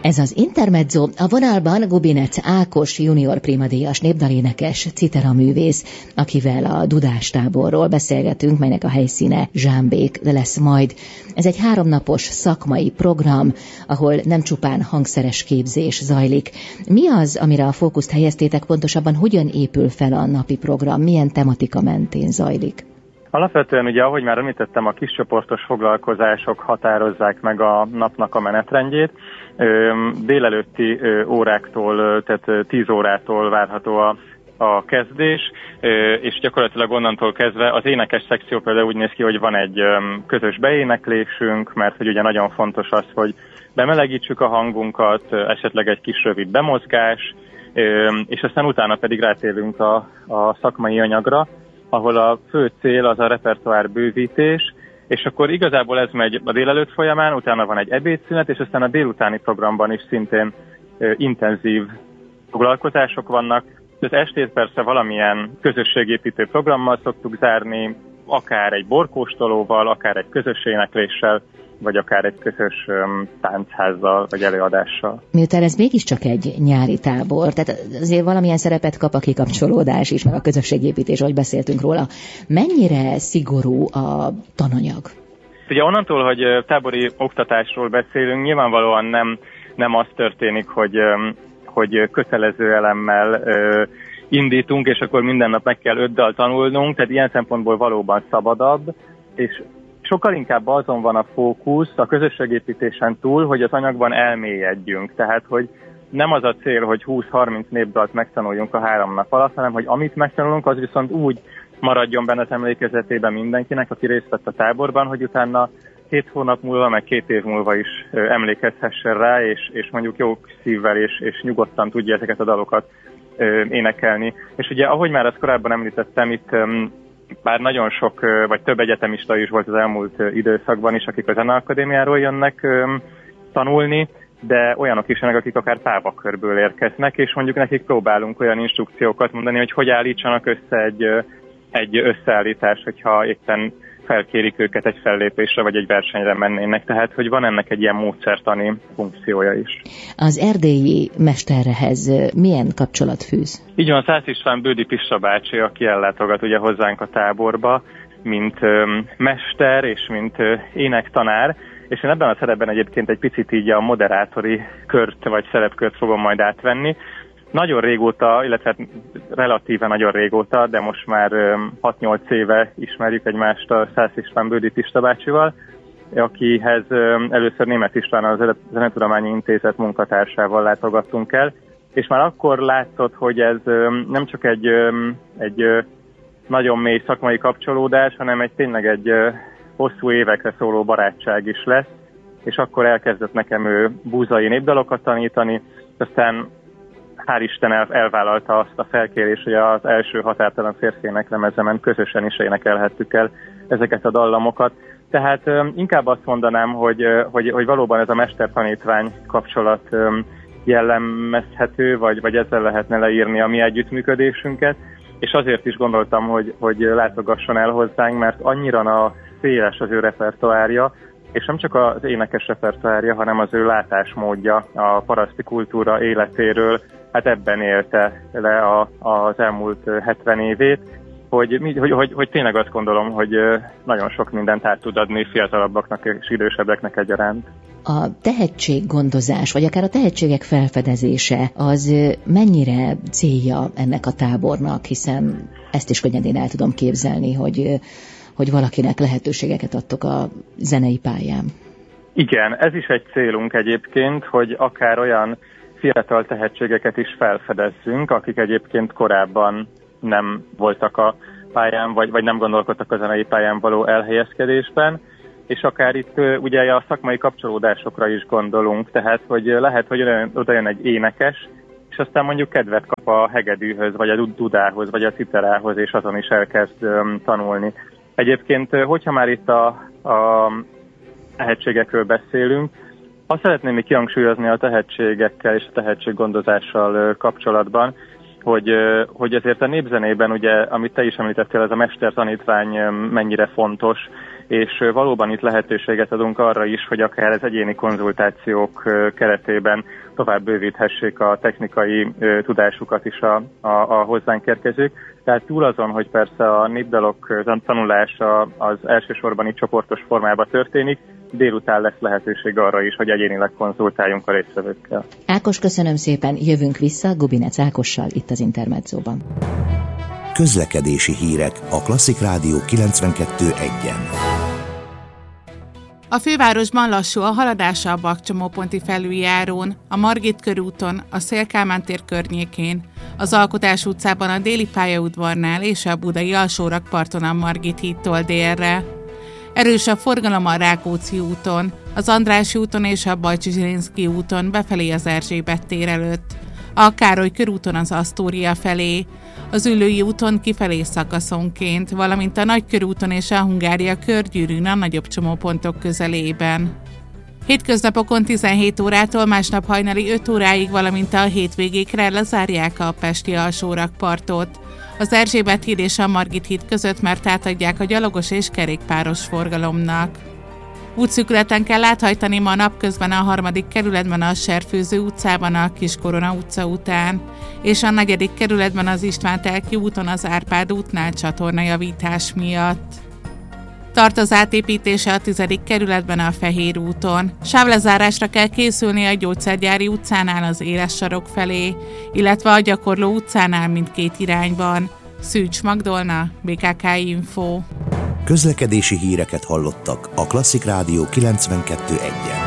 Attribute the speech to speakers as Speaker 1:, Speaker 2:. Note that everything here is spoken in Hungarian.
Speaker 1: Ez az Intermezzo, a vonalban Gubinec Ákos junior primadíjas népdalénekes, citeraművész, akivel a Dudás táborról beszélgetünk, melynek a helyszíne Zsámbék lesz majd. Ez egy 3 napos szakmai program, ahol nem csupán hangszeres képzés zajlik. Mi az, amire a fókuszt helyeztétek, pontosabban hogyan épül fel a napi program, milyen tematika mentén zajlik?
Speaker 2: Alapvetően ugye, ahogy már említettem, a kiscsoportos foglalkozások határozzák meg a napnak a menetrendjét. Délelőtti óráktól, tehát 10 órától várható a kezdés, és gyakorlatilag onnantól kezdve az énekes szekció például úgy néz ki, hogy van egy közös beéneklésünk, mert hogy ugye nagyon fontos az, hogy bemelegítsük a hangunkat, esetleg egy kis rövid bemozgás, és aztán utána pedig rátérünk a szakmai anyagra, ahol a fő cél az a repertoár bővítés, és akkor igazából ez megy a délelőtt folyamán, utána van egy ebédszünet, és aztán a délutáni programban is szintén intenzív foglalkozások vannak. Az estét persze valamilyen közösségépítő programmal szoktuk zárni, akár egy borkóstolóval, akár egy közös énekléssel, vagy akár egy közös táncházzal, vagy előadással.
Speaker 1: Miután ez mégiscsak egy nyári tábor, tehát azért valamilyen szerepet kap a kikapcsolódás is, meg a közösségépítés, ahogy beszéltünk róla. Mennyire szigorú a tananyag?
Speaker 2: Ugye onnantól, hogy tábori oktatásról beszélünk, nyilvánvalóan nem az történik, hogy kötelező elemmel indítunk, és akkor minden nap meg kell 5 dal tanulnunk, tehát ilyen szempontból valóban szabadabb, és sokkal inkább azon van a fókusz a közösségépítésen túl, hogy az anyagban elmélyedjünk. Tehát, hogy nem az a cél, hogy 20-30 népdalt megtanuljunk a 3 nap alatt, hanem hogy amit megtanulunk, az viszont úgy maradjon benne az emlékezetében mindenkinek, aki részt vett a táborban, hogy utána 7 hónap múlva, meg 2 év múlva is emlékezhessen rá, és mondjuk jó szívvel és nyugodtan tudja ezeket a dalokat énekelni. És ugye, ahogy már azt korábban említettem, itt bár nagyon sok, vagy több egyetemista is volt az elmúlt időszakban is, akik a Zeneakadémiáról jönnek tanulni, de olyanok is jönnek, akik akár távakörből érkeznek, és mondjuk nekik próbálunk olyan instrukciókat mondani, hogy állítsanak össze egy összeállítás, hogyha éppen felkérik őket egy fellépésre, vagy egy versenyre mennének. Tehát, hogy van ennek egy ilyen módszertani funkciója is.
Speaker 1: Az erdélyi mesterhez milyen kapcsolat fűz?
Speaker 2: Így van, Szász István Bődi Pista bácsi, aki ellátogat ugye hozzánk a táborba, mint mester és mint énektanár, és én ebben a szerepben egyébként egy picit így a moderátori kört vagy szerepkört fogom majd átvenni. Nagyon régóta, illetve relatíve nagyon régóta, de most már 6-8 éve ismerjük egymást a Szász István Bődi Pista bácsival, akihez először Németh István a Zenetudományi Intézet munkatársával látogattunk el, és már akkor látszott, hogy ez nem csak egy nagyon mély szakmai kapcsolódás, hanem tényleg egy hosszú évekre szóló barátság is lesz, és akkor elkezdett nekem ő búzai népdalokat tanítani, aztán hál' Isten elvállalta azt a felkérést, hogy az első Határtalan férfiének lemezemen közösen is énekelhettük el ezeket a dallamokat. Tehát inkább azt mondanám, hogy valóban ez a mester-tanítvány kapcsolat jellemezhető, vagy ezzel lehetne leírni a mi együttműködésünket, és azért is gondoltam, hogy látogasson el hozzánk, mert annyira széles az ő repertoárja, és nem csak az énekes repertoárja, hanem az ő látásmódja a paraszti kultúra életéről, hát ebben élte le az elmúlt 70 évét, hogy tényleg azt gondolom, hogy nagyon sok mindent át tud adni fiatalabbaknak és idősebbeknek egyaránt.
Speaker 1: A tehetséggondozás, vagy akár a tehetségek felfedezése, az mennyire célja ennek a tábornak, hiszen ezt is könnyedén el tudom képzelni, hogy valakinek lehetőségeket adtok a zenei pályán.
Speaker 2: Igen, ez is egy célunk egyébként, hogy akár olyan fiatal tehetségeket is felfedezzünk, akik egyébként korábban nem voltak a pályán, vagy nem gondolkodtak a zenei pályán való elhelyezkedésben, és akár itt ugye a szakmai kapcsolódásokra is gondolunk, tehát hogy lehet, hogy oda jön egy énekes, és aztán mondjuk kedvet kap a hegedűhöz, vagy a dudához, vagy a citerához, és azon is elkezd tanulni. Egyébként, hogyha már itt a tehetségekről beszélünk, azt szeretném még kihangsúlyozni a tehetségekkel és a tehetséggondozással kapcsolatban, hogy ezért a népzenében, ugye, amit te is említettél, ez a mester-tanítvány mennyire fontos, és valóban itt lehetőséget adunk arra is, hogy akár az egyéni konzultációk keretében tovább bővíthessék a technikai tudásukat is a hozzánk érkezők. Tehát túl azon, hogy persze a népdalok tanulása az elsősorban itt csoportos formában történik, délután lesz lehetőség arra is, hogy egyénileg konzultáljunk a résztvevőkkel.
Speaker 1: Ákos, köszönöm szépen, jövünk vissza Gubinec Ákossal itt az Intermedzóban.
Speaker 3: Közlekedési hírek a Klasszik Rádió 92.1-en.
Speaker 4: A fővárosban lassú a haladása a Bakcsomóponti felüljárón, a Margit körúton, a Széll-Kálmán tér környékén, az Alkotás utcában a Déli pályaudvarnál és a Budai alsórakparton a Margit hídtól délre. Erős a forgalom a Rákóczi úton, az Andrássy úton és a Bajcsy-Zsilinszky úton befelé az Erzsébet tér előtt, a Károly körúton az Asztória felé, az Üllői úton kifelé szakaszonként, valamint a Nagykörúton és a Hungária körgyűrűn a nagyobb csomópontok közelében. Hétköznapokon 17 órától másnap hajnali 5 óráig, valamint a hétvégékre lezárják a pesti alsórakpartot. Az Erzsébet híd és a Margit híd között mert átadják a gyalogos és kerékpáros forgalomnak. Útszűkületen kell áthajtani ma napközben a 3. kerületben a Serfőző utcában a Kiskorona utca után, és a 4. kerületben az István-Telki úton az Árpád útnál csatornajavítás miatt. Tart az átépítése a 10. kerületben a Fehér úton. Sávlezárásra kell készülni a Gyógyszergyári utcánál az Éles sarok felé, illetve a Gyakorló utcánál mindkét irányban. Szűcs Magdolna, BKK Info.
Speaker 3: Közlekedési híreket hallottak a Klasszik Rádió 92.1-en.